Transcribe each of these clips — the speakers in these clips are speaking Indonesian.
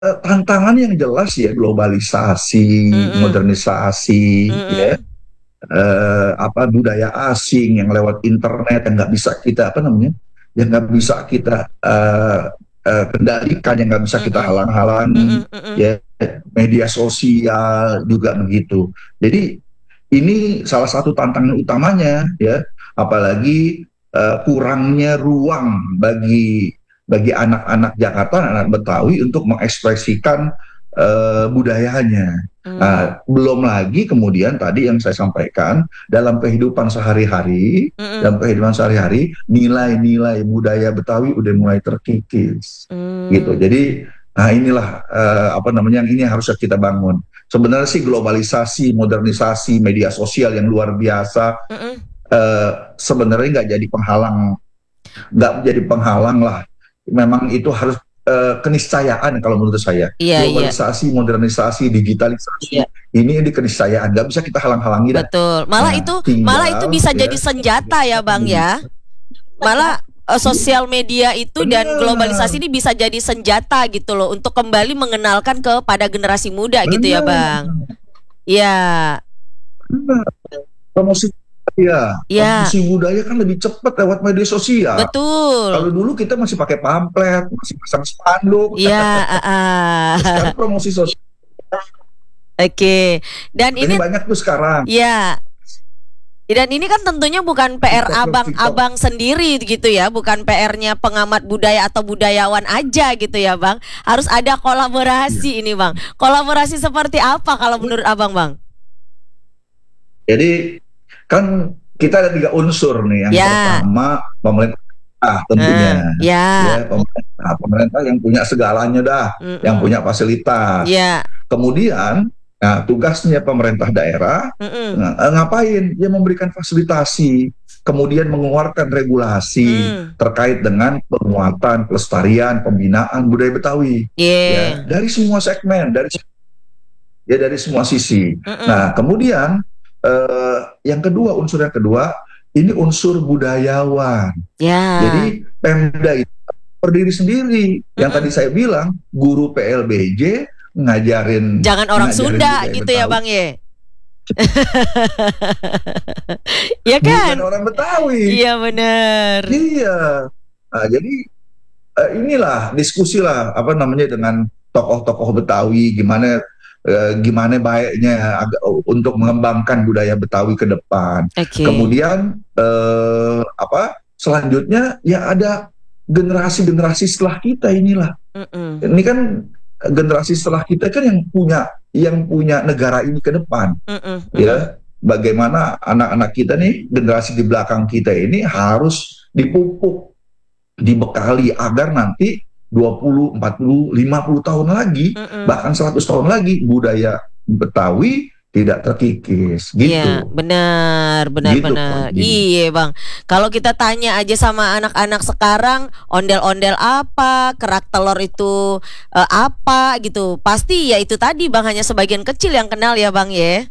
tantangan yang jelas ya, globalisasi, Mm-mm. modernisasi, ya, Mm-mm. apa, budaya asing yang lewat internet yang nggak bisa kita apa namanya, yang nggak bisa kita kendalikan, yang nggak bisa kita Mm-mm. halang-halangi, Mm-mm. Mm-mm. ya, media sosial juga begitu. Jadi ini salah satu tantangan utamanya, ya, apalagi kurangnya ruang bagi anak-anak Jakarta, anak Betawi untuk mengekspresikan budayanya. Mm. Nah, belum lagi kemudian tadi yang saya sampaikan, dalam kehidupan sehari-hari, Mm-mm. nilai-nilai budaya Betawi udah mulai terkikis, gitu. Mm. Jadi, nah inilah apa namanya, yang ini harus kita bangun. Sebenarnya sih globalisasi, modernisasi, media sosial yang luar biasa, Mm-mm. sebenarnya nggak menjadi penghalang lah. Memang itu harus keniscayaan kalau menurut saya. Iya, iya. Globalisasi, modernisasi, digitalisasi, Iya. ini keniscayaan. Nggak bisa kita halang-halangi dah. Betul. Nah, Malah itu tinggal bisa jadi ya senjata ya, Bang ya. Malah sosial media itu dan benar, globalisasi ini bisa jadi senjata gitu loh untuk kembali mengenalkan kepada generasi muda gitu ya, benar, Bang. Iya. benar. Promosi ya, Iya, promosi budaya kan lebih cepat lewat media sosial. Kalau betul. dulu kita masih pakai pamflet, masih pasang spanduk. Iya, Sekarang promosi sosial Oke. Dan ini ini banyak tuh sekarang. ya, dan ini kan tentunya bukan PR TikTok, TikTok. abang-abang sendiri gitu ya, bukan PR-nya pengamat budaya atau budayawan aja gitu ya, Bang. Harus ada Iya. kolaborasi ini, Bang. Kolaborasi seperti apa kalau menurut Abang, Bang? Jadi kan kita ada tiga unsur nih. Yang Ya. pertama pemerintah tentunya, Ya. ya, pemerintah yang punya segalanya dah, yang Mm-mm. punya fasilitas. Ya. Kemudian, nah, tugasnya pemerintah daerah Mm-mm. ngapain? Dia memberikan fasilitasi, kemudian mengeluarkan regulasi Mm. terkait dengan penguatan, pelestarian, pembinaan budaya Betawi. Ya, Yeah. dari semua segmen, dari semua sisi. Mm-mm. Nah, kemudian yang kedua, unsur yang kedua, ini unsur budayawan. Ya. Jadi Pemda itu berdiri sendiri. Yang tadi Mm-mm. saya bilang, guru PLBJ ngajarin Jangan orang ngajarin Sunda budaya gitu ya, Betawi, Bang ye. Ya bukan kan? orang Betawi. Iya bener. Iya. Nah, jadi inilah diskusi lah apa namanya dengan tokoh-tokoh Betawi, gimana baiknya untuk mengembangkan budaya Betawi ke depan. Oke. Kemudian apa selanjutnya ya ada generasi-generasi setelah kita inilah. Mm-mm. Ini kan generasi setelah kita kan yang punya negara ini ke depan, Mm-mm. Mm-mm. ya. Bagaimana anak-anak kita nih, generasi di belakang kita ini harus dipupuk, dibekali agar nanti 20, 40, 50 tahun lagi, Mm-mm. bahkan 100 tahun lagi, budaya Betawi tidak terkikis. Iya, Gitu. benar, benar, Gitu, benar. Putri. Iya, Bang. Kalau kita tanya aja sama anak-anak sekarang, ondel-ondel apa, kerak telur itu apa gitu. Pasti ya itu tadi, Bang, hanya sebagian kecil yang kenal ya, Bang ya.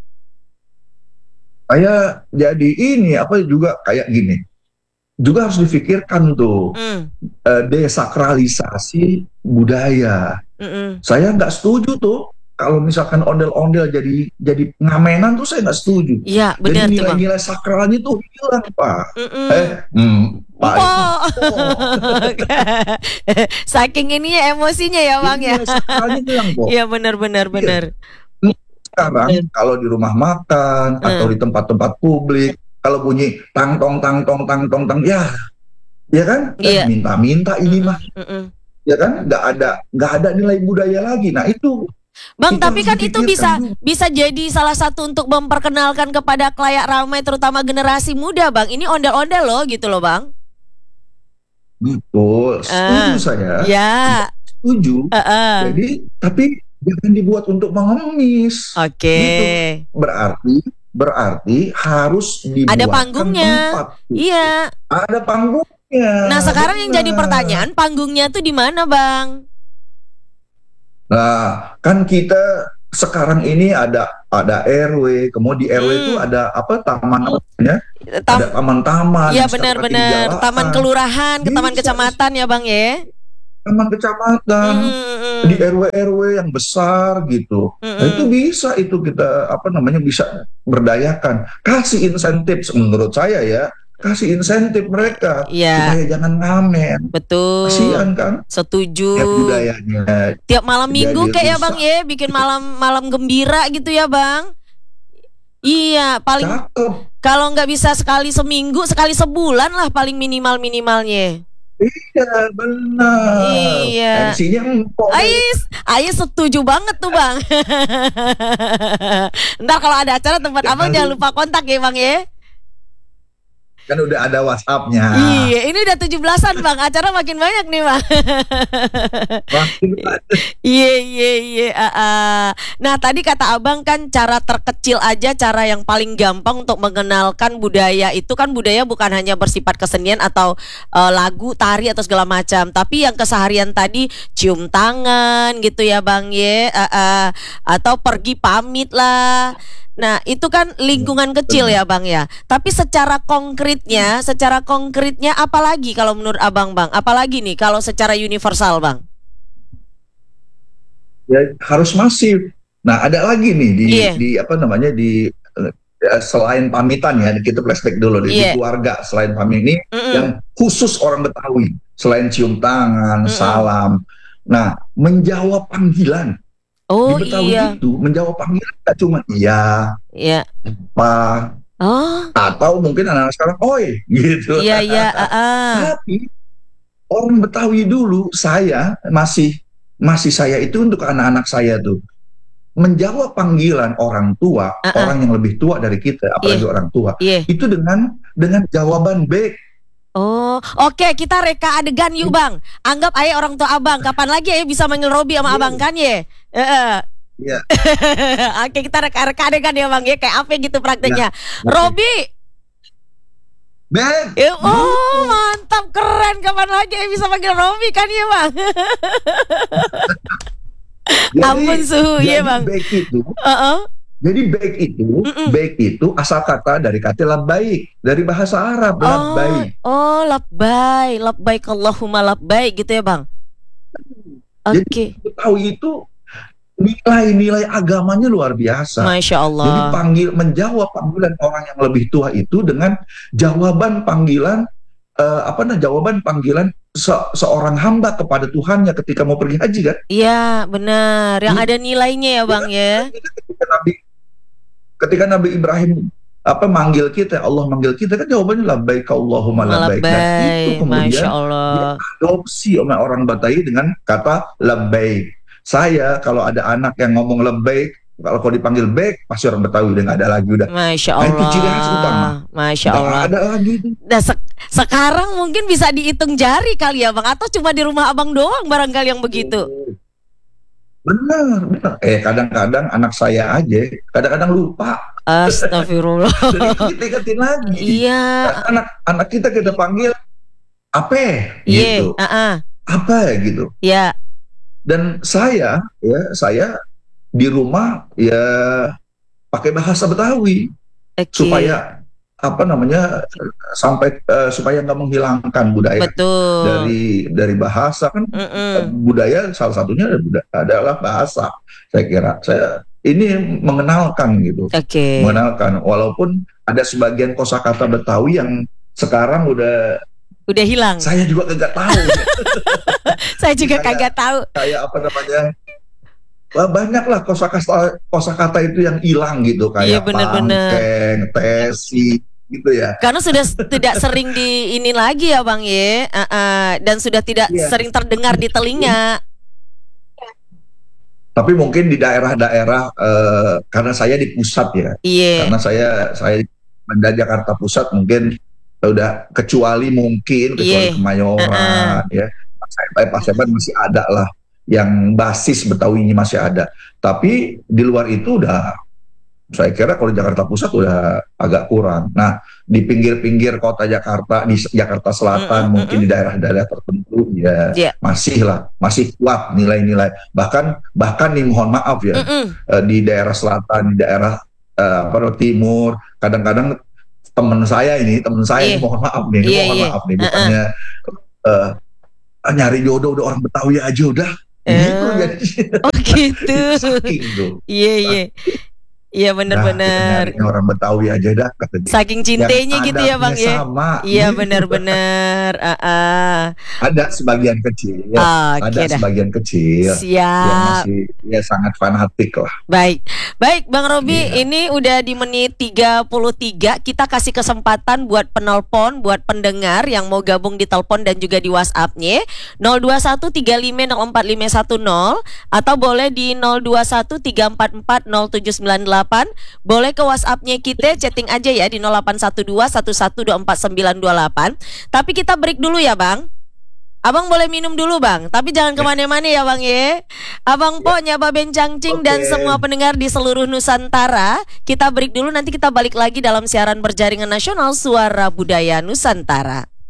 Saya jadi ini, apa juga kayak gini. Juga harus difikirkan tuh, Mm. desakralisasi budaya. Mm-mm. Saya nggak setuju tuh kalau misalkan ondel-ondel jadi ngamenan tuh, saya nggak setuju. Iya, Jadi benar tuh, Bang. nilai-nilai sakralnya tuh hilang, Pak. Mm-mm. Pak itu. Empok. Oh, Saking ininya emosinya ya, jadi Bang ya. nilai sakralnya hilang, kok. Iya, benar, benar, Iya. benar. Sekarang kalau di rumah makan atau Mm. di tempat-tempat publik, kalau bunyi tang tong tang tong tang tong tang, ya kan, Iya. minta-minta ini Mm-mm. mah, Mm-mm. ya kan, nggak ada nilai budaya lagi. Nah, Bang, itu tapi harus kan itu dipikirkan bisa juga. bisa jadi salah satu untuk memperkenalkan kepada khalayak ramai terutama generasi muda, Bang. Ini ondel-ondel loh gitu loh, Bang. Betul, setuju Eh, saya, ya, setuju. eh. Jadi, tapi jangan dibuat untuk mengemis, Oke. gitu. Berarti harus Ada dibuatkan panggungnya. tempat, gitu. Iya. Ada panggungnya, Nah, sekarang yang jadi benar. pertanyaan, panggungnya tuh di mana, Bang? Nah, kan kita sekarang ini ada RW, kemudian di RW itu Hmm. ada apa, taman namanya, ada Tam taman-taman Iya yang sekarang lagi benar-benar taman digalakan. kelurahan, ke taman Bisa, kecamatan ya, Bang ya. taman kecamatan, di RW-RW yang besar gitu. Nah, itu bisa itu kita bisa berdayakan. Kasih insentif menurut saya ya, kasih insentif mereka Iya, supaya jangan ngamen. betul. Kasihan kan Setuju. ya budayanya Tiap malam minggu jadi kayak ya Bang rusak. ya, bikin malam gembira gitu ya Bang. Iya, paling Cakep. kalau nggak bisa sekali seminggu, sekali sebulan lah paling minimalnya. Iya benar. Iya. MC-nya empuk deh. Ais setuju banget tuh Bang. Ntar kalau ada acara tempat Tiap abang jangan hari lupa kontak ya Bang ya. kan udah ada WhatsApp-nya. Iya, ini udah 17-an Bang, acara makin banyak nih Bang. Makin Iya. Nah tadi kata abang kan cara terkecil aja, cara yang paling gampang untuk mengenalkan budaya itu kan budaya bukan hanya bersifat kesenian atau lagu, tari atau segala macam, tapi yang keseharian tadi cium tangan gitu ya Bang ye, atau pergi pamit lah. Nah itu kan lingkungan kecil ya Bang ya. Tapi secara konkretnya apalagi kalau menurut abang Bang? Apalagi nih kalau secara universal Bang? ya harus masif. Nah, ada lagi nih Iya, di selain pamitan ya, kita flashback dulu di iya. keluarga selain pamit ini Mm-mm. yang khusus orang Betawi selain cium tangan, Mm-mm. salam. Nah, menjawab panggilan di Oh Betawi iya, itu menjawab panggilan tak cuma iya, iya. pak, Oh atau mungkin anak-anak sekarang oi gitu. iya. Tapi orang Betawi dulu saya masih saya itu untuk anak-anak saya tuh menjawab panggilan orang tua, Ah, ah. orang yang lebih tua dari kita, Iya, apalagi orang tua, iya. itu dengan jawaban baik. Oh, oke, kita reka adegan yuk Bang. Anggap ayah orang tua abang. Kapan lagi ayah bisa manggil Robi sama abang kan ye? Ya, Oke, kita reka adegan ya Bang ya. Kayak apa gitu ya, prakteknya? oke. Robi, Baik, oh gitu. mantap keren. Kapan lagi ayah bisa manggil Robi kan ya Bang? Jadi, Ampun suhu ya jadi Bang. baik itu, Heeh. jadi Mm-mm. baik itu asal kata dari kata labbaik, dari bahasa Arab Oh, labbaik. oh, labbaik Allahumma labbaik gitu ya Bang. Jadi Oke, Betawi itu nilai-nilai agamanya luar biasa. Masya Jadi Allah. menjawab panggilan orang yang lebih tua itu dengan jawaban panggilan jawaban panggilan seorang hamba kepada Tuhannya ketika mau pergi haji kan? Iya, benar. Yang Gitu. ada nilainya ya Bang ya. Ketika Nabi Ibrahim manggil kita, Allah manggil kita kan jawabannya labbaik Allahumma labbaik, dan itu Labbaik, Masya kemudian Allah. diadopsi oleh orang Betawi dengan kata labbaik. Saya kalau ada anak yang ngomong labbaik, kalau dipanggil baik pasti orang Betawi udah nggak ada lagi udah. Masya Nah itu ciri khas utama, Allah. Masya nggak Allah. ada lagi itu. Nah, sekarang mungkin bisa dihitung jari kali ya Bang. Atau cuma di rumah abang doang barangkali yang begitu. Benar, benar. Kadang-kadang anak saya aja, kadang-kadang lupa. Astagfirullah. Dan itu kita ingetin lagi. Iya, Anak kita panggil apa iya, gitu, apa gitu. ya, Dan saya di rumah ya pakai bahasa Betawi oke. supaya supaya nggak menghilangkan budaya Betul. dari bahasa kan. Mm-mm. Budaya salah satunya adalah bahasa. Saya kira saya ini Oke. mengenalkan walaupun ada sebagian kosakata Betawi yang sekarang udah Udah hilang. saya juga kagak tahu. Saya juga kayak kagak tahu. kayak banyaklah kosakata itu yang hilang gitu, Iya kayak benar-benar. pangkeng, tesi gitu ya. Karena sudah tidak sering di ini lagi ya Bang ye. Dan sudah tidak Iya. sering terdengar di telinga. Tapi mungkin di daerah-daerah karena saya di pusat ya, Iya. karena saya di Jakarta Pusat mungkin udah kecuali Iya. Kemayoran ya, Paseban masih ada lah yang basis Betawinya masih ada. Tapi di luar itu udah saya kira kalau di Jakarta Pusat udah agak kurang. Nah, di pinggir-pinggir kota Jakarta, di Jakarta Selatan, mungkin di daerah-daerah tertentu ya Iya. masih kuat nilai-nilai. Bahkan nih mohon maaf ya, di daerah selatan, di daerah timur, kadang-kadang teman saya ini Iya. mohon maaf nih, Iya. bukannya nyari jodoh udah orang Betawi aja udah gitu Eh, jadi. oh gitu. Saking tuh. Iya, iya. Iya Nah, kita benar-benar. nyarinya orang Betawi aja dah kata dia. Saking Yang cintanya gitu ya adatnya Bang ya. sama Iya gitu. benar-benar. Ada sebagian kecil, Oke ada dah. sebagian kecil yang Siap. masih ya sangat fanatik lah. Baik. Baik Bang Robi, Iya. ini udah di menit 33. Kita kasih kesempatan buat penelpon, buat pendengar yang mau gabung di telepon dan juga di WhatsApp-nya 0213504510 atau boleh di 0213440798. Boleh ke WhatsApp-nya kita chatting aja ya di 081211249928. Tapi kita break dulu ya, Bang. Abang boleh minum dulu Bang, tapi jangan Ya. kemana-mana ya Bang ya. Abang Po, Nyaba Bencangcing dan Oke. semua pendengar di seluruh Nusantara. Kita break dulu, nanti kita balik lagi dalam siaran berjaringan nasional Suara Budaya Nusantara.